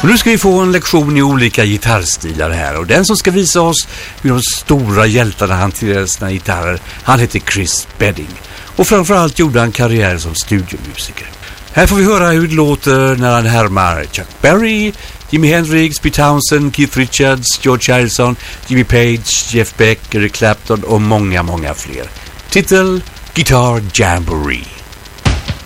Och nu ska vi få en lektion i olika gitarrstilar här. Och den som ska visa oss hur de stora hjältarna hanterar sina gitarrer, han heter Chris Bedding. Och framförallt gjorde han karriär som studiomusiker. Här får vi höra hur det låter när han härmar Chuck Berry, Jimi Hendrix, Pete Townsend, Keith Richards, George Harrison, Jimmy Page, Jeff Beck, Eric Clapton och många, många fler. Titel Guitar Jamboree.